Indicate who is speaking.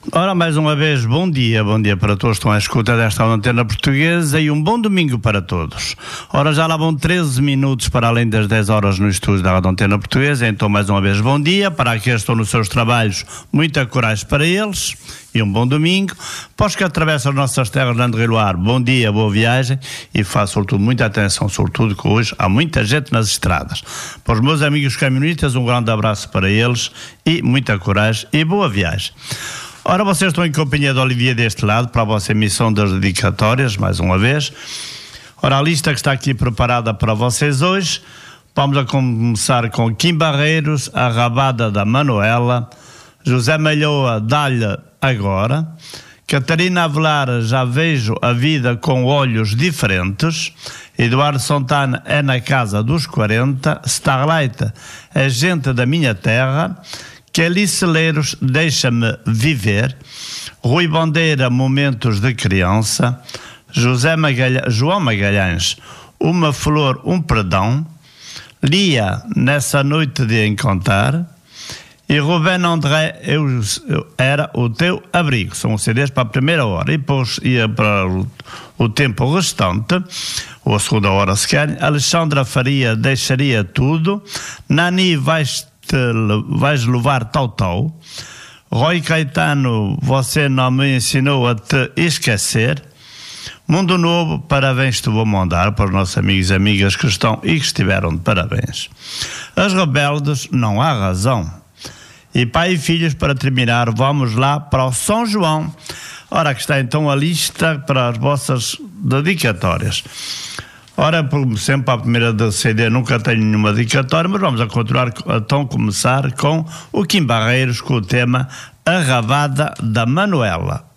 Speaker 1: Ora, mais uma vez, bom dia para todos que estão à escuta desta Antena Portuguesa e um bom domingo para todos. Ora, já lá vão 13 minutos para além das 10 horas no estúdio da Antena Portuguesa, então mais uma vez bom dia para aqueles que estão nos seus trabalhos, muita coragem para eles e um bom domingo. Para os que atravessam as nossas terras de André Luar, bom dia, boa viagem e façam sobretudo muita atenção, sobretudo que hoje há muita gente nas estradas. Para os meus amigos caminhonistas, um grande abraço para eles e muita coragem e boa viagem. Ora, vocês estão em companhia de Olivier deste lado para a vossa emissão das dedicatórias, mais uma vez. Ora, a lista que está aqui preparada para vocês hoje, vamos a começar com Kim Barreiros, a Rabada da Manuela, José Malhoa, Dá-lhe Agora, Catarina Avelar, Já Vejo a Vida com Olhos Diferentes, Eduardo Santana, É na Casa dos 40, Starlight, A Gente da Minha Terra, Kelly Celeiros, Deixa-me Viver, Rui Bandeira, Momentos de Criança, João Magalhães, Uma Flor, Um Perdão, Lia, Nessa Noite de Encontrar, e Rubén André, Eu Era o Teu Abrigo. São os CDs para a primeira hora, e depois ia para o tempo restante, ou a segunda hora se querem. Alexandra Faria, Deixaria Tudo, Nani, Vais levar tal. Roy Caetano, Você Não Me Ensinou a Te Esquecer. Mundo Novo, Parabéns Te Vou Mandar, para os nossos amigos e amigas que estão e que estiveram de parabéns. As Rebeldes, Não Há Razão. E Pai e Filhos, para terminar, vamos lá para o São João. Ora, aqui está então a lista para as vossas dedicatórias. Ora, como sempre, a primeira da CD nunca tenho nenhuma dedicatória, mas vamos a continuar, então começar com o Kim Barreiros com o tema A Rabada da Manuela.